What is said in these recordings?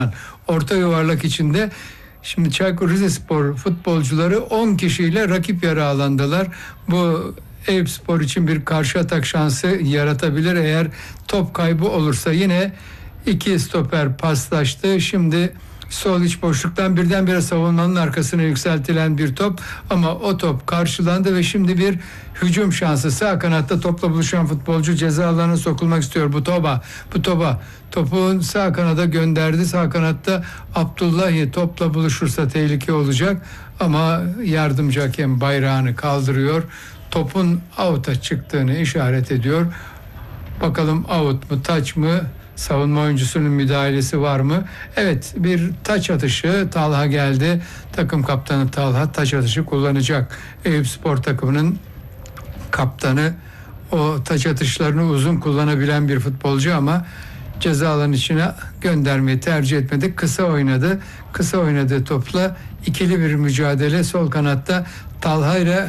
orta yuvarlak içinde. Şimdi Çaykur Rizespor futbolcuları 10 kişiyle rakip yarı alandalar. Bu Eyüpspor için bir karşı atak şansı yaratabilir eğer top kaybı olursa. Yine iki stoper paslaştı. Şimdi sol iç boşluktan birdenbire savunmanın arkasına yükseltilen bir top, ama o top karşılandı ve şimdi bir hücum şansı. Sağ kanatta topla buluşan futbolcu ceza alanına sokulmak istiyor. Bu topu sağ kanada gönderdi. Sağ kanatta Abdullahi topla buluşursa tehlike olacak, ama yardımcı hakem bayrağını kaldırıyor. Topun out'a çıktığını işaret ediyor. Bakalım out mu, taç mı? Savunma oyuncusunun müdahalesi var mı? Evet, bir taç atışı. Talha geldi. Takım kaptanı Talha taç atışı kullanacak. Eyüpspor takımının kaptanı o taç atışlarını uzun kullanabilen bir futbolcu, ama ceza alanının içine göndermeyi tercih etmedi. Kısa oynadı. Kısa oynadığı topla ikili bir mücadele sol kanatta Talha ile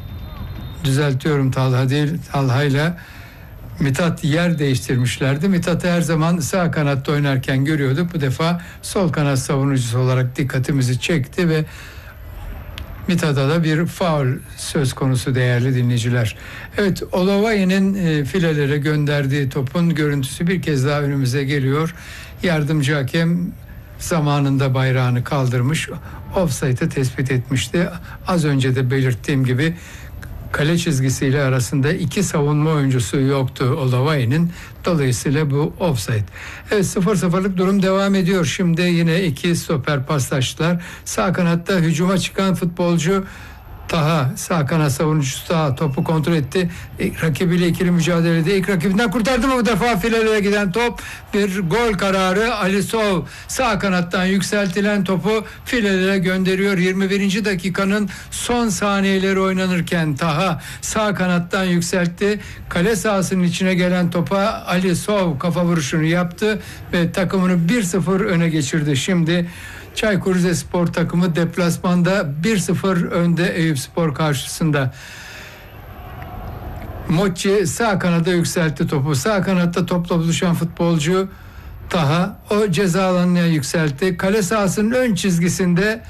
Mithat yer değiştirmişlerdi. Mithat'ı her zaman sağ kanatta oynarken görüyorduk. Bu defa sol kanat savunucusu olarak dikkatimizi çekti ve Mithat'a da bir faul söz konusu değerli dinleyiciler. Evet, Olovay'ın filelere gönderdiği topun görüntüsü bir kez daha önümüze geliyor. Yardımcı hakem zamanında bayrağını kaldırmış. Offside'ı tespit etmişti. Az önce de belirttiğim gibi kale çizgisiyle arasında iki savunma oyuncusu yoktu Olovay'ın. Dolayısıyla bu offside. Evet, 0-0'lık durum devam ediyor. Şimdi yine iki stoper paslaştılar. Sağ kanatta hücuma çıkan futbolcu Taha, sağ kanat savunucusu Taha topu kontrol etti. Rakibiyle ikili mücadelede ilk rakibinden kurtardı mı bu defa filelere giden top? Bir gol kararı. Alisov sağ kanattan yükseltilen topu filelere gönderiyor. 21. dakikanın son saniyeleri oynanırken Taha sağ kanattan yükseltti. Kale sahasının içine gelen topa Alisov kafa vuruşunu yaptı ve takımını 1-0 öne geçirdi. Şimdi Çaykur Rizespor takımı deplasmanda 1-0 önde Eyüpspor karşısında. Mochi sağ kanada yükseltti topu. Sağ kanatta topla buluşan futbolcu Taha o ceza alanına yükseltti. Kale sahasının ön çizgisinde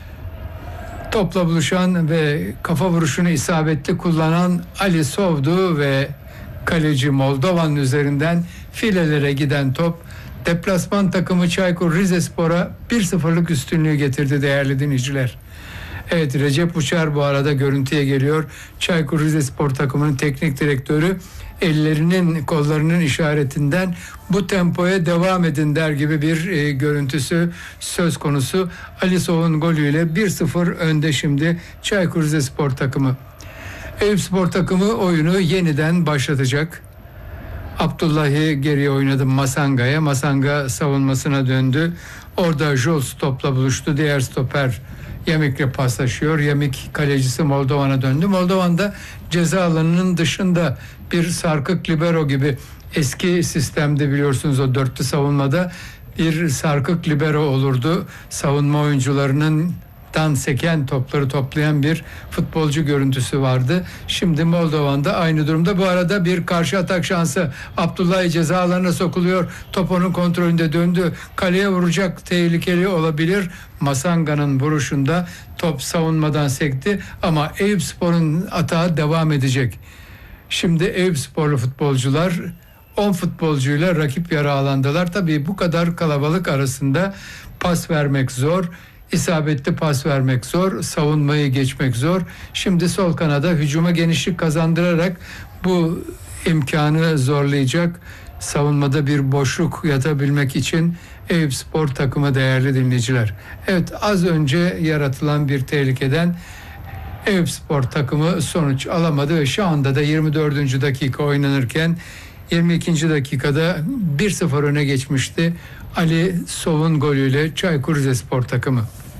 topla buluşan ve kafa vuruşunu isabetli kullanan Alisov'du ve kaleci Moldova'nın üzerinden filelere giden top deplasman takımı Çaykur Rizespor'a 1-0'lık üstünlüğü getirdi değerli dinleyiciler. Evet, Recep Uçar bu arada görüntüye geliyor. Çaykur Rizespor takımının teknik direktörü ellerinin kollarının işaretinden bu tempoya devam edin der gibi bir görüntüsü söz konusu. Alisov'un golüyle 1-0 önde şimdi Çaykur Rizespor takımı. Eyüpspor takımı oyunu yeniden başlatacak. Abdullahi geriye oynadı Masanga'ya. Masanga savunmasına döndü. Orada Jules topla buluştu. Diğer stoper Yemik'le paslaşıyor. Yemik kalecisi Moldovan'a döndü. Moldovan da ceza alanının dışında bir sarkık libero gibi, eski sistemde biliyorsunuz o dörtlü savunmada bir sarkık libero olurdu. Savunma oyuncularının seken topları toplayan bir futbolcu görüntüsü vardı. Şimdi Moldovan'da aynı durumda. Bu arada bir karşı atak şansı. Abdullahi ceza alanına sokuluyor. Top onun kontrolünde döndü. Kaleye vuracak, tehlikeli olabilir. Masanga'nın vuruşunda top savunmadan sekti ama Eyüpspor'un atağı devam edecek. Şimdi Eyüpsporlu futbolcular 10 futbolcuyla rakip yarı alandalar. Tabii bu kadar kalabalık arasında pas vermek zor. İsabetli pas vermek zor, savunmayı geçmek zor. Şimdi sol kanada hücuma genişlik kazandırarak bu imkanı zorlayacak. Savunmada bir boşluk yatabilmek için Eyüpspor takımı değerli dinleyiciler. Evet, az önce yaratılan bir tehlikeden Eyüpspor takımı sonuç alamadı ve şu anda da 24. dakika oynanırken 22. dakikada 1-0 öne geçmişti. Ali Sov'un golüyle Çaykur Rizespor takımı.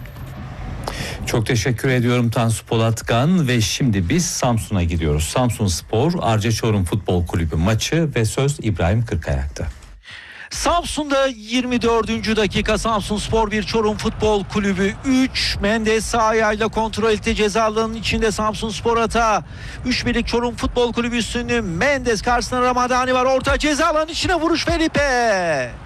Çok teşekkür ediyorum Tansu Polatkan ve şimdi biz Samsun'a gidiyoruz. Samsunspor Arca Çorum Futbol Kulübü maçı ve söz İbrahim Kırkayak'ta. Samsun'da 24. dakika, Samsunspor 1 Çorum Futbol Kulübü 3. Mendes sağ ayağıyla kontrol etti, ceza alanının içinde Samsunspor hata. 3-1'lik Çorum Futbol Kulübü üstünlüğü. Mendes karşısında Ramadani var, orta ceza alanının içine vuruş Felipe.